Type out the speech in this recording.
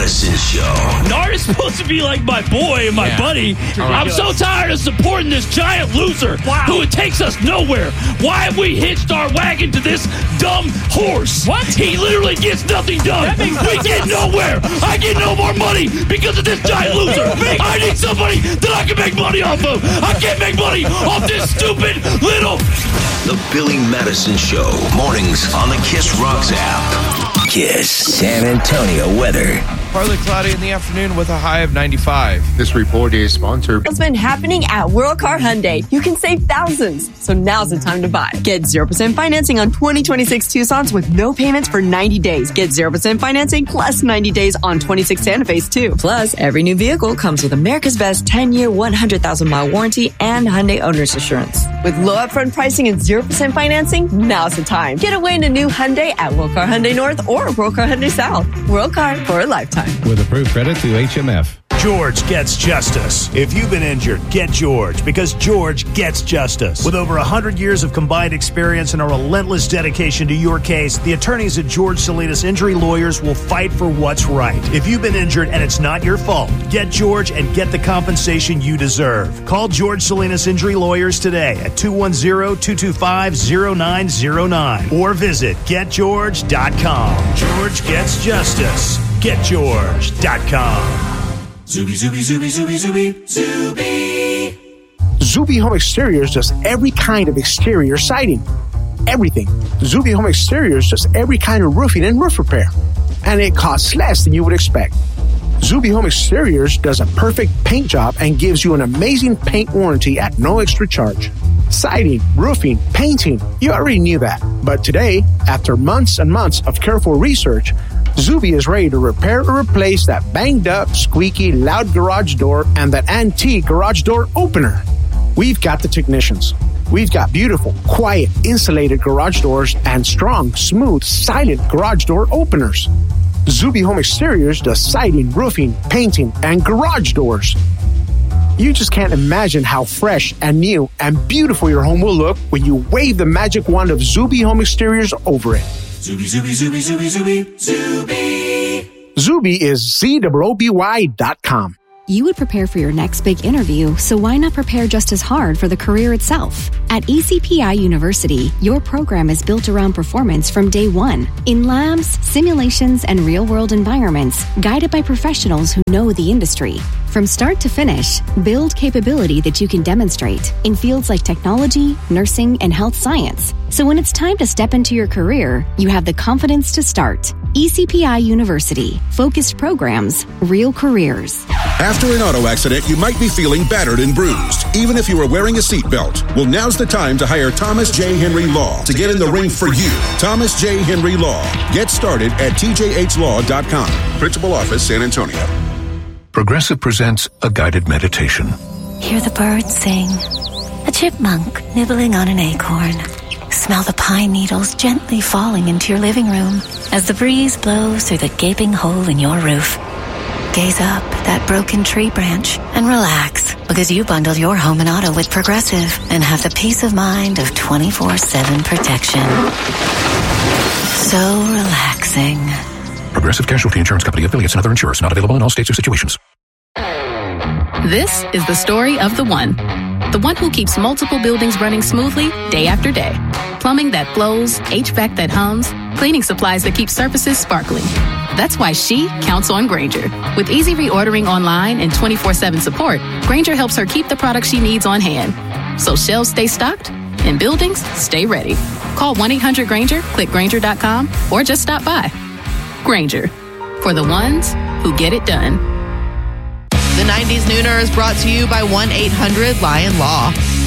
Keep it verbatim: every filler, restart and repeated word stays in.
Madison Show. Nard is supposed to be like my boy and my Yeah. buddy. I'm so tired of supporting this giant loser Wow. who takes us nowhere. Why have we hitched our wagon to this dumb horse? What? He literally gets nothing done. That makes We get nowhere. I get no more money because of this giant loser. I need somebody that I can make money off of. I can't make money off this stupid little... The Billy Madison Show. Mornings on the Kiss Rocks app. Kiss San Antonio weather. Partly cloudy in the afternoon with a high of ninety-five. This report is sponsored. What's been happening at World Car Hyundai? You can save thousands, so now's the time to buy. Get zero percent financing on twenty twenty-six Tucson's with no payments for ninety days. Get zero percent financing plus ninety days on twenty-six Santa Fe's too. Plus, every new vehicle comes with America's Best ten-year, one hundred thousand mile warranty and Hyundai Owner's Assurance. With low upfront pricing and zero percent financing, now's the time. Get away in a new Hyundai at World Car Hyundai North or World Car Hyundai South. World Car for a lifetime. With approved credit through H M F. George gets justice. If you've been injured, get George, because George gets justice. With over one hundred years of combined experience and a relentless dedication to your case, the attorneys at George Salinas Injury Lawyers will fight for what's right. If you've been injured and it's not your fault, get George and get the compensation you deserve. Call George Salinas Injury Lawyers today at two one zero, two two five, zero nine zero nine or visit get george dot com. George gets justice. get george dot com. Zuby, Zuby, Zuby, Zuby, Zuby, Zuby. Zuby Home Exteriors does every kind of exterior siding. Everything. Zuby Home Exteriors does every kind of roofing and roof repair. And it costs less than you would expect. Zuby Home Exteriors does a perfect paint job and gives you an amazing paint warranty at no extra charge. Siding, roofing, painting, you already knew that. But today, after months and months of careful research, Zuby is ready to repair or replace that banged up, squeaky, loud garage door and that antique garage door opener. We've got the technicians. We've got beautiful, quiet, insulated garage doors and strong, smooth, silent garage door openers. Zuby Home Exteriors does siding, roofing, painting, and garage doors. You just can't imagine how fresh and new and beautiful your home will look when you wave the magic wand of Zuby Home Exteriors over it. Zuby, Zuby, Zuby, Zuby, Zuby, Zuby. Zuby is Z O O B Y dot com. You would prepare for your next big interview, so why not prepare just as hard for the career itself? At E C P I University, your program is built around performance from day one. In labs, simulations, and real-world environments, guided by professionals who know the industry. From start to finish, build capability that you can demonstrate in fields like technology, nursing, and health science. So when it's time to step into your career, you have the confidence to start. E C P I University. Focused programs, real careers. After an auto accident, you might be feeling battered and bruised, even if you are wearing a seatbelt. Well, now's the time to hire Thomas J. Henry Law to get in the ring for you. Thomas J. Henry Law. Get started at T J H law dot com. Principal Office, San Antonio. Progressive presents a guided meditation. Hear the birds sing. A chipmunk nibbling on an acorn. Smell the pine needles gently falling into your living room as the breeze blows through the gaping hole in your roof. Gaze up at that broken tree branch and relax, because you bundled your home and auto with Progressive and have the peace of mind of twenty-four seven protection. So relaxing. Progressive Casualty Insurance Company, affiliates, and other insurers. Not available in all states or situations. This is the story of the one. The one who keeps multiple buildings running smoothly day after day. Plumbing that flows, H V A C that hums, cleaning supplies that keep surfaces sparkling. That's why she counts on Grainger. With easy reordering online and twenty-four seven support, Grainger helps her keep the products she needs on hand. So shelves stay stocked and buildings stay ready. Call one eight hundred Grainger, click Grainger dot com, or just stop by. Grainger, for the ones who get it done. The nineties Nooner is brought to you by one eight hundred Lion Law.